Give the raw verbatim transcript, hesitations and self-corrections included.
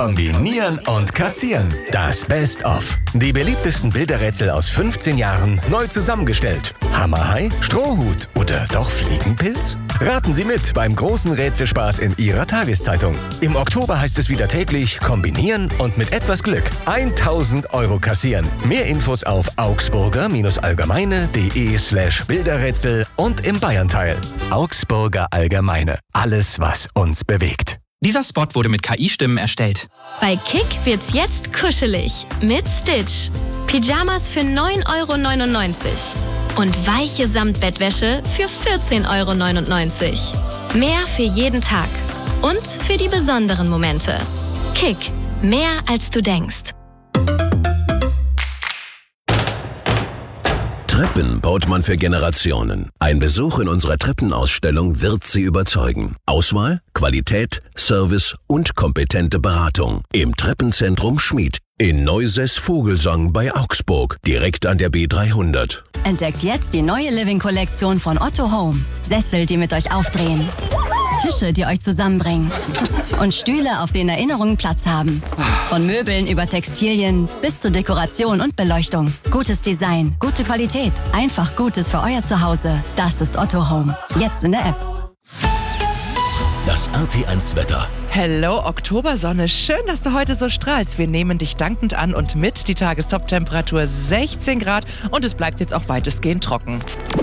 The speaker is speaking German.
Kombinieren und kassieren. Das Best-of. Die beliebtesten Bilderrätsel aus fünfzehn Jahren neu zusammengestellt. Hammerhai, Strohhut oder doch Fliegenpilz? Raten Sie mit beim großen Rätselspaß in Ihrer Tageszeitung. Im Oktober heißt es wieder täglich kombinieren und mit etwas Glück tausend Euro kassieren. Mehr Infos auf augsburger-allgemeine.de slash Bilderrätsel und im Bayernteil. Augsburger Allgemeine. Alles, was uns bewegt. Dieser Spot wurde mit K I-Stimmen erstellt. Bei Kick wird's jetzt kuschelig mit Stitch. Pyjamas für neun Euro neunundneunzig und weiche Samtbettwäsche für vierzehn Euro neunundneunzig. Mehr für jeden Tag und für die besonderen Momente. Kick. Mehr als du denkst. Treppen baut man für Generationen. Ein Besuch in unserer Treppenausstellung wird Sie überzeugen. Auswahl, Qualität, Service und kompetente Beratung. Im Treppenzentrum Schmied. In Neuses-Vogelsang bei Augsburg. Direkt an der B dreihundert. Entdeckt jetzt die neue Living-Kollektion von Otto Home. Sessel, die mit euch aufdrehen. Tische, die euch zusammenbringen. Und Stühle, auf denen Erinnerungen Platz haben. Von Möbeln über Textilien bis zur Dekoration und Beleuchtung. Gutes Design, gute Qualität. Einfach Gutes für euer Zuhause. Das ist Otto Home. Jetzt in der App. Das R T eins Wetter. Hello Oktobersonne, schön, dass du heute so strahlst. Wir nehmen dich dankend an und mit. Die Tagestop-Temperatur sechzehn Grad und es bleibt jetzt auch weitestgehend trocken.